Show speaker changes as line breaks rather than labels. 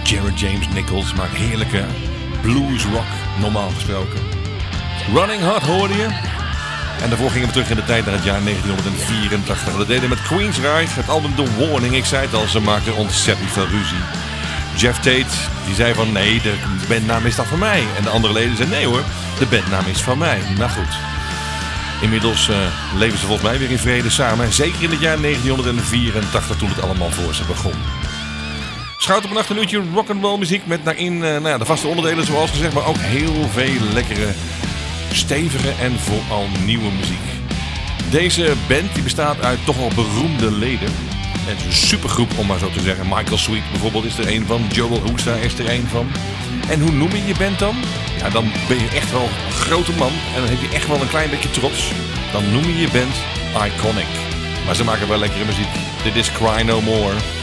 Jared James Nichols maakt heerlijke blues rock, normaal gesproken. Running Hard hoorde je. En daarvoor gingen we terug in de tijd naar het jaar 1984. Dat deden we met Queensryche, het album The Warning. Ik zei het al, ze maakten ontzettend veel ruzie. Jeff Tate, die zei van nee, de bandnaam is dan van mij. En de andere leden zeiden nee hoor, de bandnaam is van mij. Nou goed. Inmiddels leven ze volgens mij weer in vrede samen. Zeker in het jaar 1984 toen het allemaal voor ze begon. Schout op een achternuurtje rock'n'roll muziek met daarin de vaste onderdelen zoals gezegd. Maar ook heel veel lekkere, stevige en vooral nieuwe muziek. Deze band die bestaat uit toch wel beroemde leden. Het is een supergroep om maar zo te zeggen. Michael Sweet bijvoorbeeld is er een van. Joel Hoekstra is er een van. En hoe noem je je band dan? Ja, dan ben je echt wel een grote man. En dan heb je echt wel een klein beetje trots. Dan noem je je band Iconic. Maar ze maken wel lekkere muziek. Dit is Cry No More.